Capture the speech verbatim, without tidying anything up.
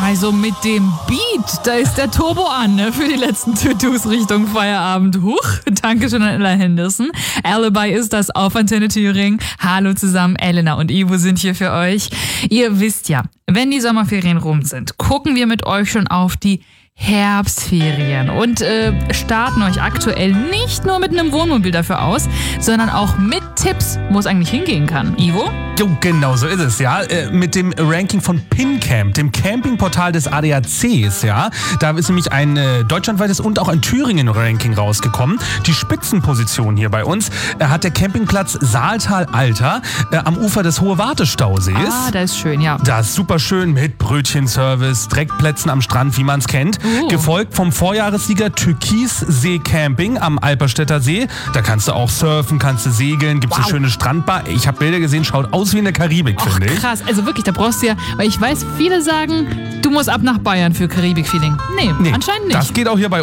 Also mit dem Beat, da ist der Turbo an, ne, für die letzten To-Dos Richtung Feierabend. Huch, Dankeschön an Ella Henderson. Alibi ist das auf Antenne Thüringen. Hallo zusammen, Elena und Ivo sind hier für euch. Ihr wisst ja, wenn die Sommerferien rum sind, gucken wir mit euch schon auf die Herbstferien und äh, starten euch aktuell nicht nur mit einem Wohnmobil dafür aus, sondern auch mit Tipps, wo es eigentlich hingehen kann. Ivo? Jo, genau so ist es, ja. Äh, mit dem Ranking von PinCamp, dem Campingportal des A D A Cs, ja. Da ist nämlich ein äh, deutschlandweites und auch ein Thüringen-Ranking rausgekommen. Die Spitzenposition hier bei uns äh, hat der Campingplatz Saaltal-Alter äh, am Ufer des Hohe-Warte-Stausees. Ah, da ist schön, ja. Das ist super schön mit Brötchenservice, Dreckplätzen am Strand, wie man es kennt. Uh. Gefolgt vom Vorjahressieger Türkissee Camping am Alperstädter See. Da kannst du auch surfen, kannst du segeln, gibt es wow. eine schöne Strandbar. Ich habe Bilder gesehen, schaut aus wie in der Karibik, finde ich. Krass, also wirklich, da brauchst du ja, weil ich weiß, viele sagen, du musst ab nach Bayern für Karibik-Feeling. Nee, nee, anscheinend nicht. Das geht auch hier bei